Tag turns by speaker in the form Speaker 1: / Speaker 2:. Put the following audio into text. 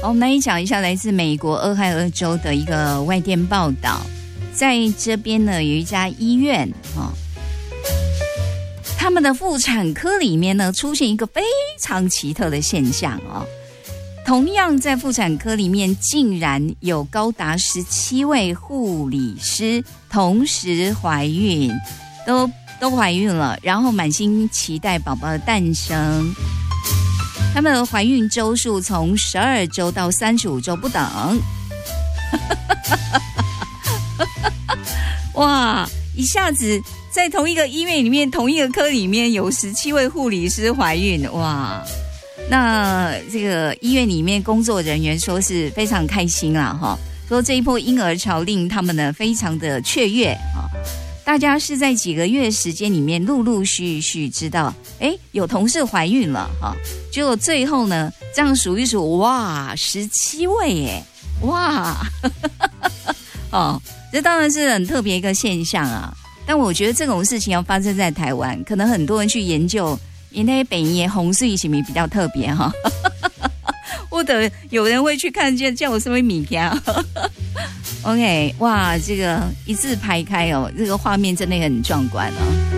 Speaker 1: 我们来讲一下来自美国俄亥俄州的一个外电报道，在这边呢有一家医院他们的妇产科里面呢出现一个非常奇特的现象同样在妇产科里面竟然有高达17位护理师同时怀孕，都怀孕了，然后满心期待宝宝的诞生。他们的怀孕周数从12周到35周不等。哇，一下子在同一个医院里面，同一个科里面有17位护理师怀孕，哇！那这个医院里面工作人员说是非常开心啦，说这一波婴儿潮令他们呢非常的雀跃大家是在几个月时间里面陆陆续续知道，有同事怀孕了结果最后呢这样数一数，哇，17位耶，哇！这当然是很特别一个现象啊。但我觉得这种事情要发生在台湾，可能很多人去研究，因为北野红水是不是比较特别或者有人会去看见叫我什么米家。OK， 哇，这个一字排开这个画面真的很壮观